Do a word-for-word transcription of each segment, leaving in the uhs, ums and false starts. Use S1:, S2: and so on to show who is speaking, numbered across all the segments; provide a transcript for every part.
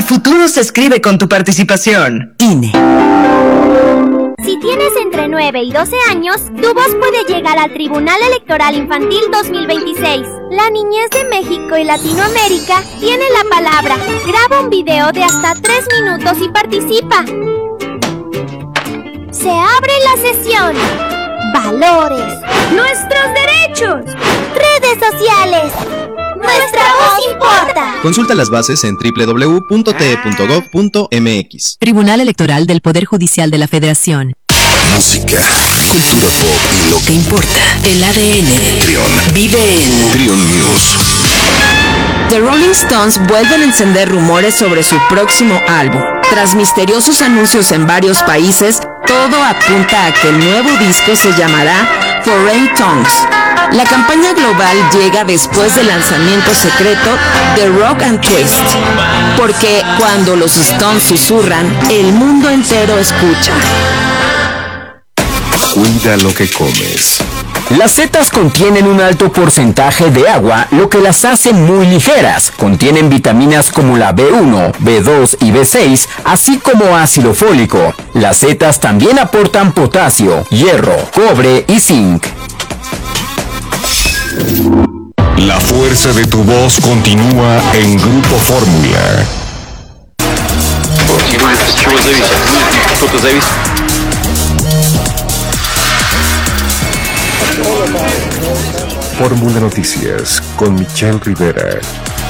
S1: futuro se escribe con tu participación. I N E.
S2: Si tienes entre nueve y doce años, tu voz puede llegar al Tribunal Electoral Infantil dos mil veintiséis. La niñez de México y Latinoamérica tiene la palabra. Graba un video de hasta tres minutos y participa. Se abre la sesión. Valores. Nuestros derechos. Redes sociales. Nuestra voz importa.
S3: Consulta las bases en doble u doble u doble u punto t e punto gov punto m x.
S4: Tribunal Electoral del Poder Judicial de la Federación.
S5: Música, cultura pop y lo que importa.
S4: El A D N.
S5: Trion.
S4: Vive en
S5: Trion News.
S4: The Rolling Stones vuelven a encender rumores sobre su próximo álbum. Tras misteriosos anuncios en varios países, todo apunta a que el nuevo disco se llamará Foreign Tongues. La campaña global llega después del lanzamiento secreto de Rock and Twist, porque cuando los Stones susurran, el mundo entero escucha.
S5: Cuida lo que comes.
S6: Las setas contienen un alto porcentaje de agua, lo que las hace muy ligeras. Contienen vitaminas como la B uno, B dos y B seis, así como ácido fólico. Las setas también aportan potasio, hierro, cobre y zinc.
S5: La fuerza de tu voz continúa en Grupo Fórmula. Fórmula Noticias con Michelle Rivera.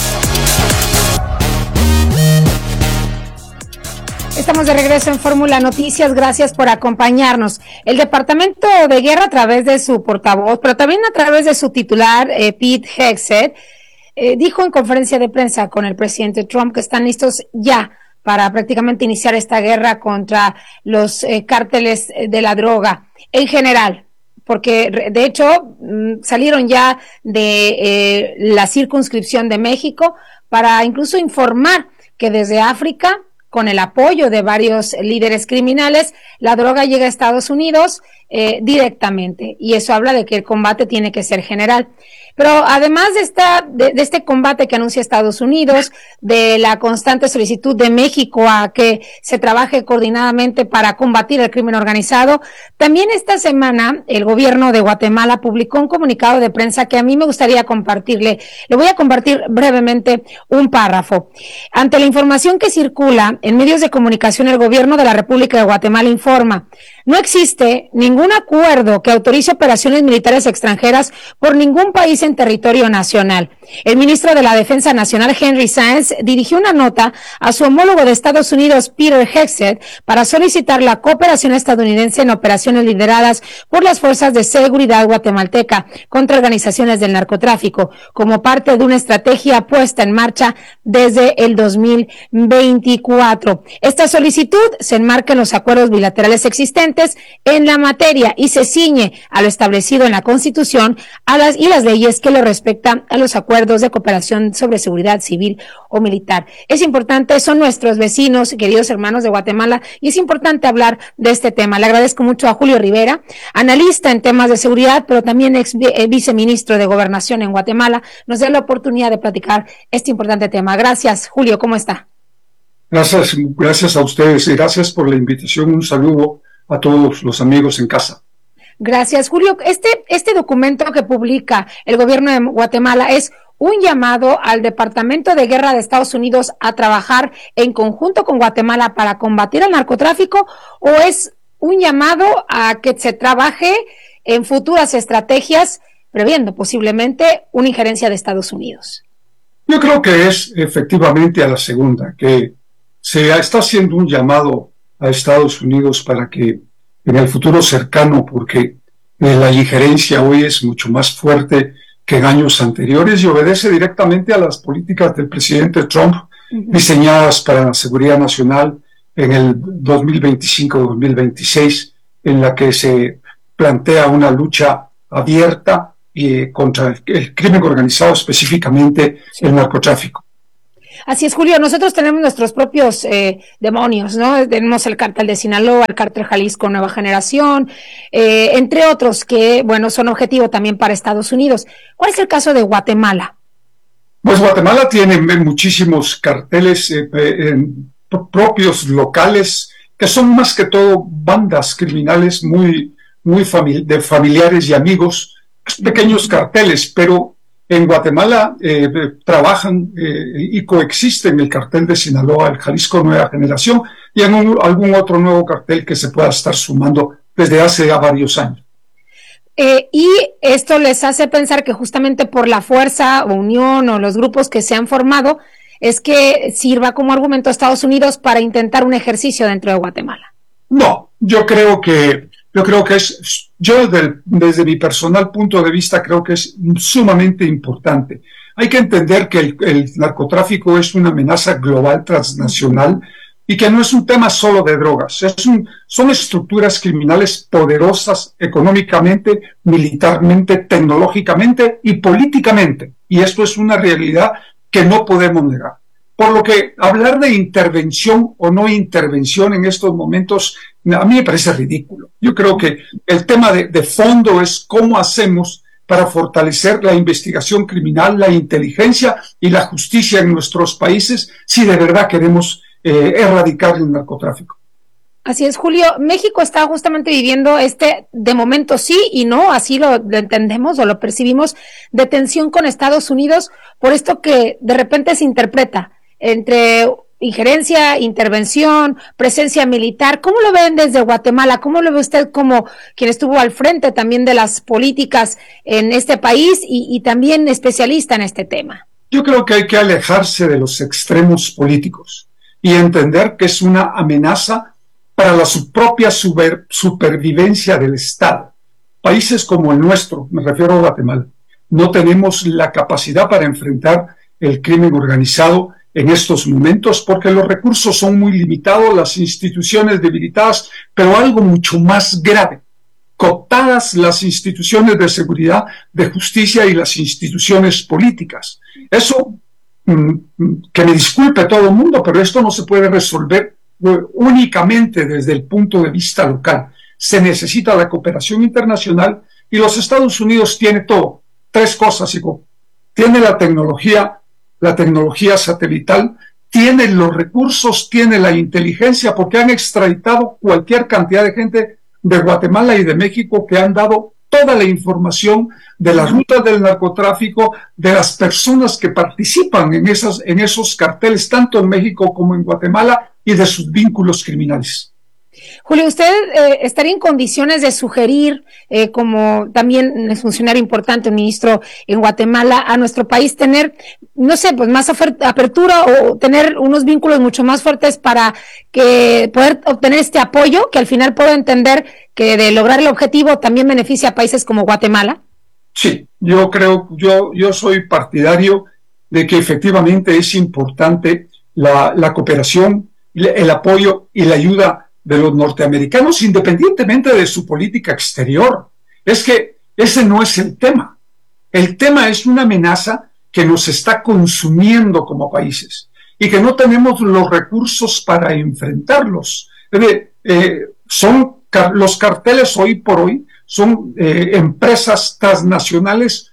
S7: Estamos de regreso en Fórmula Noticias, gracias por acompañarnos. El Departamento de Guerra, a través de su portavoz, pero también a través de su titular, eh, Pete Hegseth, eh, dijo en conferencia de prensa con el presidente Trump que están listos ya para prácticamente iniciar esta guerra contra los eh, cárteles de la droga en general, porque de hecho salieron ya de eh, la circunscripción de México para incluso informar que desde África, con el apoyo de varios líderes criminales, la droga llega a Estados Unidos eh, directamente, y eso habla de que el combate tiene que ser general. Pero además de, esta, de, de este combate que anuncia Estados Unidos, de la constante solicitud de México a que se trabaje coordinadamente para combatir el crimen organizado, también esta semana el gobierno de Guatemala publicó un comunicado de prensa que a mí me gustaría compartirle. Le voy a compartir brevemente un párrafo. Ante la información que circula en medios de comunicación, el gobierno de la República de Guatemala informa: no existe ningún acuerdo que autorice operaciones militares extranjeras por ningún país en territorio nacional. El ministro de la Defensa Nacional, Henry Sáenz, dirigió una nota a su homólogo de Estados Unidos, Peter Hegseth, para solicitar la cooperación estadounidense en operaciones lideradas por las fuerzas de seguridad guatemalteca contra organizaciones del narcotráfico, como parte de una estrategia puesta en marcha desde el dos mil veinticuatro. Esta solicitud se enmarca en los acuerdos bilaterales existentes en la materia y se ciñe a lo establecido en la Constitución a las, y las leyes que lo respectan a los acuerdos de cooperación sobre seguridad civil o militar. Es importante, son nuestros vecinos, queridos hermanos de Guatemala, y es importante hablar de este tema. Le agradezco mucho a Julio Rivera, analista en temas de seguridad, pero también ex viceministro de Gobernación en Guatemala. Nos da la oportunidad de platicar este importante tema. Gracias, Julio, ¿cómo está?
S8: Gracias, gracias a ustedes y gracias por la invitación. Un saludo a todos los amigos en casa.
S7: Gracias, Julio. Este, este documento que publica el gobierno de Guatemala es un llamado al Departamento de Guerra de Estados Unidos a trabajar en conjunto con Guatemala para combatir el narcotráfico, ¿o es un llamado a que se trabaje en futuras estrategias previendo posiblemente una injerencia de Estados Unidos?
S8: Yo creo que es efectivamente a la segunda, que se está haciendo un llamado a Estados Unidos para que en el futuro cercano, porque eh, la injerencia hoy es mucho más fuerte que en años anteriores y obedece directamente a las políticas del presidente Trump, uh-huh, diseñadas para la seguridad nacional en el dos mil veinticinco dos mil veintiséis, en la que se plantea una lucha abierta eh, contra el, el crimen organizado, específicamente sí, el narcotráfico.
S7: Así es, Julio. Nosotros tenemos nuestros propios eh, demonios, ¿no? Tenemos el cártel de Sinaloa, el cártel Jalisco Nueva Generación, eh, entre otros que, bueno, son objetivo también para Estados Unidos. ¿Cuál es el caso de Guatemala?
S8: Pues Guatemala tiene muchísimos carteles eh, eh, propios locales que son más que todo bandas criminales muy, muy famili- de familiares y amigos, pequeños carteles, pero en Guatemala eh, trabajan eh, y coexisten el cartel de Sinaloa, el Jalisco Nueva Generación y en un, algún otro nuevo cartel que se pueda estar sumando desde hace ya varios años.
S7: Eh, y esto les hace pensar que justamente por la fuerza o unión o los grupos que se han formado es que sirva como argumento a Estados Unidos para intentar un ejercicio dentro de Guatemala.
S8: No, yo creo que yo creo que es yo desde, desde mi personal punto de vista creo que es sumamente importante. Hay que entender que el, el narcotráfico es una amenaza global transnacional y que no es un tema solo de drogas, es un, son estructuras criminales poderosas económicamente, militarmente, tecnológicamente y políticamente. Y esto es una realidad que no podemos negar. Por lo que hablar de intervención o no intervención en estos momentos, a mí me parece ridículo. Yo creo que el tema de, de fondo es cómo hacemos para fortalecer la investigación criminal, la inteligencia y la justicia en nuestros países si de verdad queremos Eh, erradicar el narcotráfico.
S7: Así es, Julio. México está justamente viviendo este, de momento sí y no, así lo, lo entendemos o lo percibimos, de tensión con Estados Unidos, por esto que de repente se interpreta entre injerencia, intervención, presencia militar. ¿Cómo lo ven desde Guatemala? ¿Cómo lo ve usted como quien estuvo al frente también de las políticas en este país y, y también especialista en este tema?
S8: Yo creo que hay que alejarse de los extremos políticos y entender que es una amenaza para la su propia super, supervivencia del Estado. Países como el nuestro, me refiero a Guatemala, no tenemos la capacidad para enfrentar el crimen organizado en estos momentos porque los recursos son muy limitados, las instituciones debilitadas, pero algo mucho más grave, cooptadas las instituciones de seguridad, de justicia y las instituciones políticas. Eso, que me disculpe todo el mundo, pero esto no se puede resolver únicamente desde el punto de vista local. Se necesita la cooperación internacional y los Estados Unidos tiene todo. Tres cosas, hijo. Tiene la tecnología, la tecnología satelital, tiene los recursos, tiene la inteligencia, porque han extraditado cualquier cantidad de gente de Guatemala y de México que han dado toda la información de las rutas del narcotráfico, de las personas que participan en, esas, en esos carteles, tanto en México como en Guatemala, y de sus vínculos criminales.
S7: Julio, ¿usted eh, estaría en condiciones de sugerir, eh, como también es funcionario importante, un ministro en Guatemala, a nuestro país tener, no sé, pues más apertura o tener unos vínculos mucho más fuertes para que poder obtener este apoyo, que al final puedo entender que de lograr el objetivo también beneficia a países como Guatemala?
S8: Sí, yo creo, yo, yo soy partidario de que efectivamente es importante la, la cooperación, el apoyo y la ayuda de los norteamericanos, independientemente de su política exterior. Es que ese no es el tema. El tema es una amenaza que nos está consumiendo como países y que no tenemos los recursos para enfrentarlos. Eh, eh, son los carteles hoy por hoy son eh, empresas transnacionales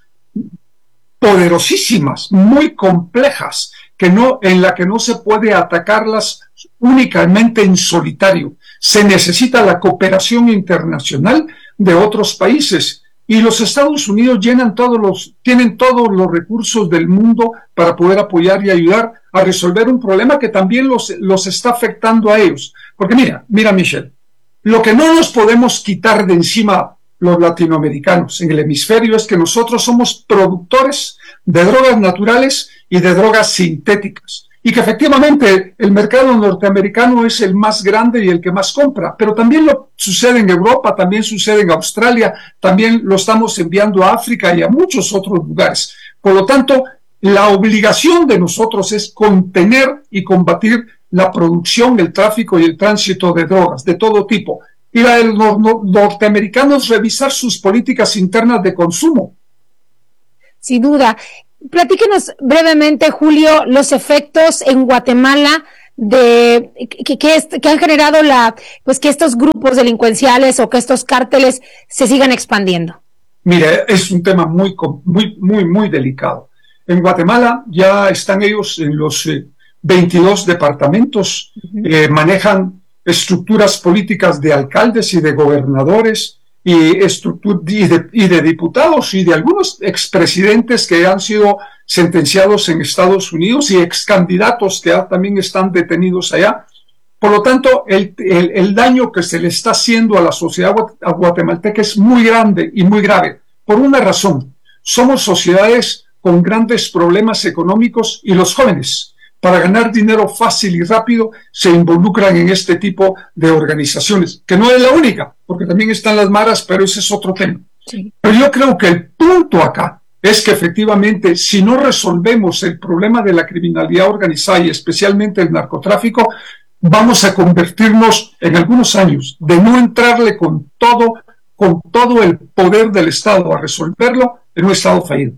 S8: poderosísimas, muy complejas, que no, en la que no se puede atacarlas únicamente en solitario. Se necesita la cooperación internacional de otros países y los Estados Unidos llenan todos los, tienen todos los recursos del mundo para poder apoyar y ayudar a resolver un problema que también los, los está afectando a ellos. Porque mira, mira Michelle, lo que no nos podemos quitar de encima los latinoamericanos en el hemisferio es que nosotros somos productores de drogas naturales y de drogas sintéticas. Y que efectivamente el mercado norteamericano es el más grande y el que más compra, pero también lo sucede en Europa, también sucede en Australia, también lo estamos enviando a África y a muchos otros lugares. Por lo tanto, la obligación de nosotros es contener y combatir la producción, el tráfico y el tránsito de drogas de todo tipo. Y la de los norteamericanos revisar sus políticas internas de consumo.
S7: Sin duda. Platíquenos brevemente, Julio, los efectos en Guatemala de que, que, que han generado la, pues que estos grupos delincuenciales o que estos cárteles se sigan expandiendo.
S8: Mire, es un tema muy, muy, muy, muy delicado. En Guatemala ya están ellos en los eh, veintidós departamentos, uh-huh. eh, manejan estructuras políticas de alcaldes y de gobernadores y, y, de, y de diputados y de algunos expresidentes que han sido sentenciados en Estados Unidos y excandidatos que también están detenidos allá. Por lo tanto, el, el, el daño que se le está haciendo a la sociedad guatemalteca es muy grande y muy grave, por una razón. Somos sociedades con grandes problemas económicos y los jóvenes, para ganar dinero fácil y rápido, se involucran en este tipo de organizaciones, que no es la única, porque también están las maras, pero ese es otro tema. Sí. Pero yo creo que el punto acá es que efectivamente, si no resolvemos el problema de la criminalidad organizada y especialmente el narcotráfico, vamos a convertirnos en algunos años de no entrarle con todo, con todo el poder del Estado a resolverlo en un Estado fallido.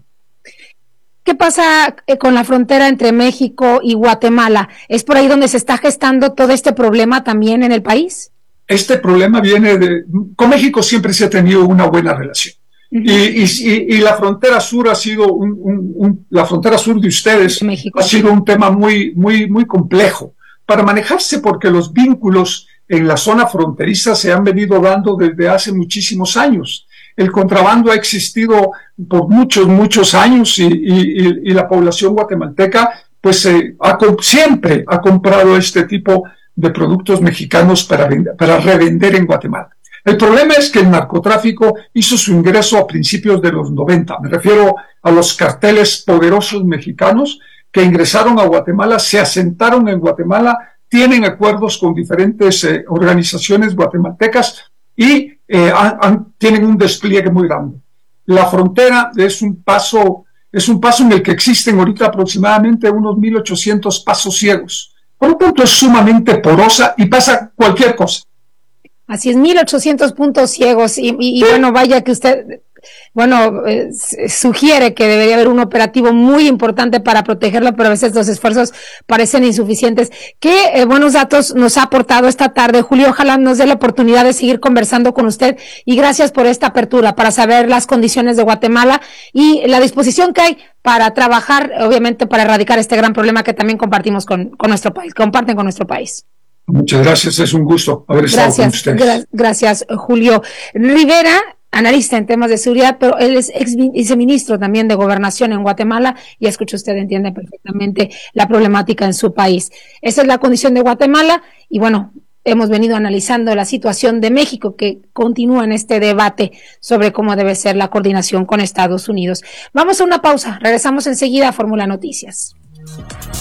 S7: ¿Qué pasa con la frontera entre México y Guatemala? ¿Es por ahí donde se está gestando todo este problema también en el país?
S8: Este problema viene de... Con México siempre se ha tenido una buena relación. Uh-huh. Y, y, y la frontera sur ha sido un, un, un, la frontera sur de ustedes México. ha sido un tema muy, muy, muy complejo para manejarse, porque los vínculos en la zona fronteriza se han venido dando desde hace muchísimos años. El contrabando ha existido por muchos, muchos años y, y, y la población guatemalteca pues eh, ha, siempre ha comprado este tipo de productos mexicanos para, para revender en Guatemala. El problema es que el narcotráfico hizo su ingreso a principios de los noventa. Me refiero a los carteles poderosos mexicanos que ingresaron a Guatemala, se asentaron en Guatemala, tienen acuerdos con diferentes eh, organizaciones guatemaltecas y eh, han, han, tienen un despliegue muy grande. La frontera es un paso, es un paso en el que existen ahorita aproximadamente unos mil ochocientos pasos ciegos. Por lo tanto, es sumamente porosa y pasa cualquier cosa.
S7: Así es, mil ochocientos puntos ciegos y, y, y bueno, vaya que usted, bueno, eh, sugiere que debería haber un operativo muy importante para protegerlo, pero a veces los esfuerzos parecen insuficientes. ¿Qué eh, buenos datos nos ha aportado esta tarde, Julio? Ojalá nos dé la oportunidad de seguir conversando con usted y gracias por esta apertura para saber las condiciones de Guatemala y la disposición que hay para trabajar, obviamente, para erradicar este gran problema que también compartimos con, con nuestro país, comparten con nuestro país.
S8: Muchas gracias, es un gusto haber estado
S7: gracias,
S8: con ustedes.
S7: Gra- gracias, Julio. Rivera, analista en temas de seguridad, pero él es ex viceministro también de Gobernación en Guatemala y escucha usted, entiende perfectamente la problemática en su país. Esa es la condición de Guatemala y bueno, hemos venido analizando la situación de México que continúa en este debate sobre cómo debe ser la coordinación con Estados Unidos. Vamos a una pausa, regresamos enseguida a Fórmula Noticias.